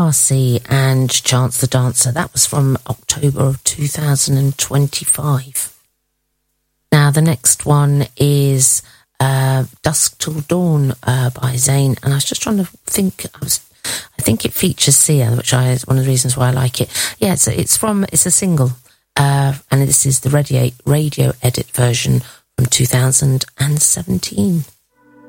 Marcy and Chance the Dancer. That was from October of 2025. Now, the next one is Dusk Till Dawn by Zayn, and I was just trying to think. I think it features Sia, which is one of the reasons why I like it. Yeah, it's a single, and this is the radio edit version from 2017.